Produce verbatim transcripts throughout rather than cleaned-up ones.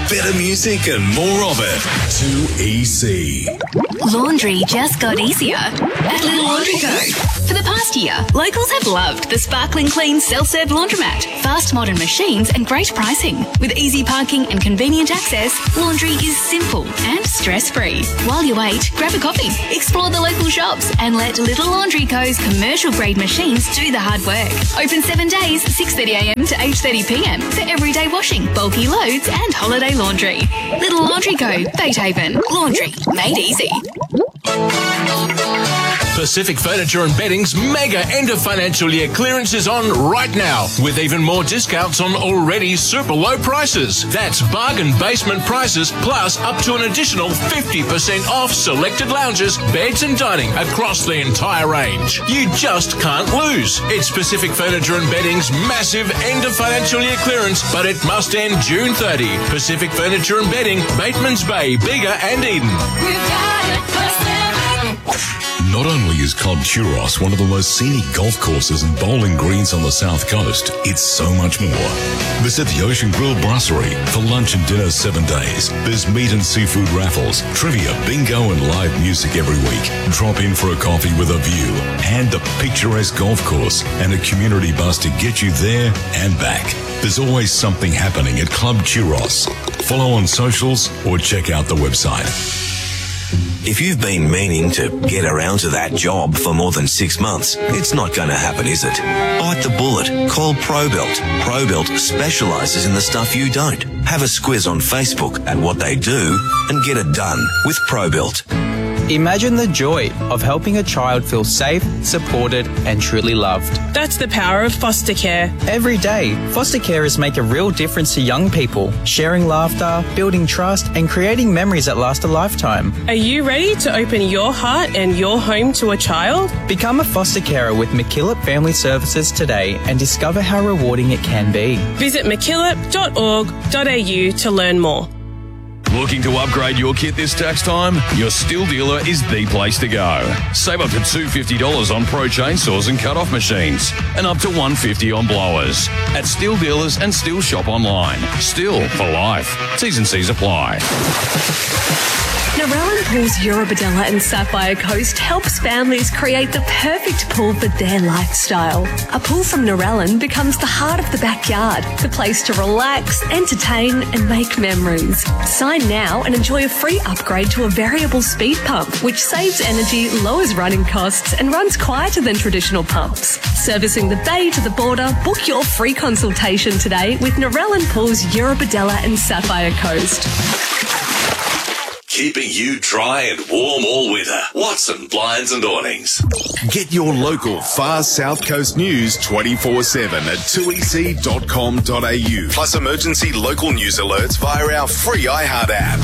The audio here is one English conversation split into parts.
Better music and more of it. two E C. Laundry just got easier at Little Laundry Co. For the past year, locals have loved the sparkling clean self-serve laundromat, fast modern machines and great pricing. With easy parking and convenient access, laundry is simple and stress-free. While you wait, grab a coffee, explore the local shops and let Little Laundry Co.'s commercial-grade machines do the hard work. Open seven days, six thirty a m to eight thirty p m for everyday washing, bulky loads and holiday laundry. Little Laundry Co. Beethoven. Laundry made easy. Pacific Furniture and Bedding's mega end of financial year clearance is on right now, with even more discounts on already super low prices. That's bargain basement prices plus up to an additional fifty percent off selected lounges, beds and dining across the entire range. You just can't lose. It's Pacific Furniture and Bedding's massive end of financial year clearance, but it must end June thirtieth. Pacific Furniture and Bedding, Bateman's Bay, Bega and Eden. We've got it, Pacific. Not only is Club Churros one of the most scenic golf courses and bowling greens on the South Coast, it's so much more. Visit the Ocean Grill Brasserie for lunch and dinner seven days. There's meat and seafood raffles, trivia, bingo and live music every week. Drop in for a coffee with a view and the picturesque golf course and a community bus to get you there and back. There's always something happening at Club Churros. Follow on socials or check out the website. If you've been meaning to get around to that job for more than six months, it's not going to happen, is it? Bite the bullet. Call ProBelt. ProBelt specialises in the stuff you don't. Have a squiz on Facebook at what they do and get it done with ProBelt. Imagine the joy of helping a child feel safe, supported and truly loved. That's the power of foster care. Every day, foster carers make a real difference to young people, sharing laughter, building trust and creating memories that last a lifetime. Are you ready to open your heart and your home to a child? Become a foster carer with MacKillop Family Services today and discover how rewarding it can be. Visit mackillop dot org dot a u to learn more. Looking to upgrade your kit this tax time? Your Stihl dealer is the place to go. Save up to two hundred fifty dollars on pro chainsaws and cut-off machines and up to one hundred fifty dollars on blowers. At Stihl Dealers and Stihl Shop online. Stihl for life. T's and C's apply. Narellan Pools Eurobodalla and Sapphire Coast helps families create the perfect pool for their lifestyle. A pool from Narellan becomes the heart of the backyard, the place to relax, entertain and make memories. Sign now and enjoy a free upgrade to a variable speed pump, which saves energy, lowers running costs and runs quieter than traditional pumps. Servicing the bay to the border, book your free consultation today with Narellan Pools Eurobodalla and Sapphire Coast. Keeping you dry and warm all winter. Watson Blinds and Awnings. Get your local Far South Coast news twenty-four seven at two e c dot com dot a u. Plus emergency local news alerts via our free iHeart app.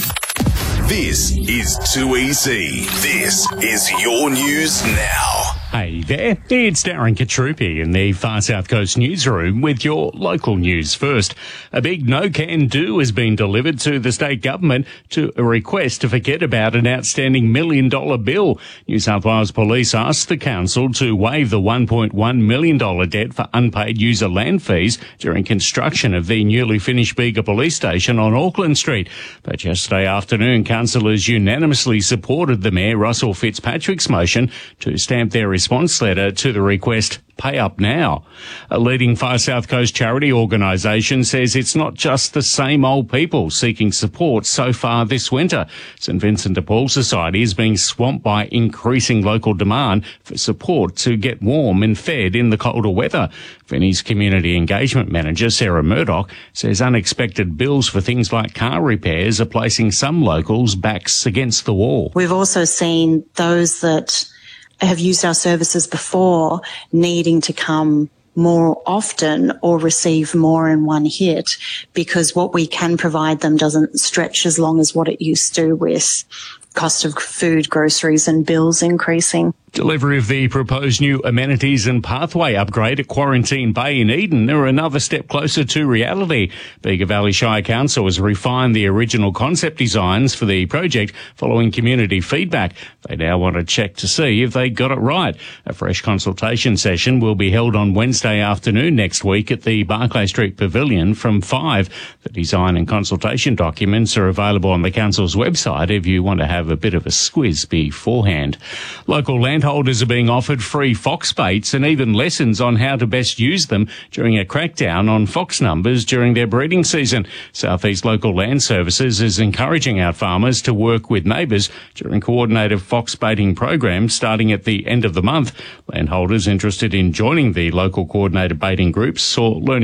This is two E C. This is your news now. Hey there, it's Darren Katrupi in the Far South Coast newsroom with your local news first. A big no-can-do has been delivered to the state government to a request to forget about an outstanding million dollar bill. New South Wales Police asked the council to waive the one point one million dollars debt for unpaid user land fees during construction of the newly finished Bega Police Station on Auckland Street. But yesterday afternoon, councillors unanimously supported the Mayor Russell Fitzpatrick's motion to stamp their response letter to the request, Pay Up Now. A leading Far South Coast charity organisation says it's not just the same old people seeking support so far this winter. St Vincent de Paul Society is being swamped by increasing local demand for support to get warm and fed in the colder weather. Vinnie's Community Engagement Manager, Sarah Murdoch, says unexpected bills for things like car repairs are placing some locals' backs against the wall. We've also seen those that have used our services before needing to come more often or receive more in one hit because what we can provide them doesn't stretch as long as what it used to with cost of food, groceries and bills increasing. Delivery of the proposed new amenities and pathway upgrade at Quarantine Bay in Eden are another step closer to reality. Bega Valley Shire Council has refined the original concept designs for the project following community feedback. They now want to check to see if they got it right. A fresh consultation session will be held on Wednesday afternoon next week at the Barclay Street Pavilion from five. The design and consultation documents are available on the council's website if you want to have a bit of a squiz beforehand. Local land Landholders are being offered free fox baits and even lessons on how to best use them during a crackdown on fox numbers during their breeding season. South East Local Land Services is encouraging our farmers to work with neighbours during coordinated fox baiting programs starting at the end of the month. Landholders interested in joining the local coordinated baiting groups or learning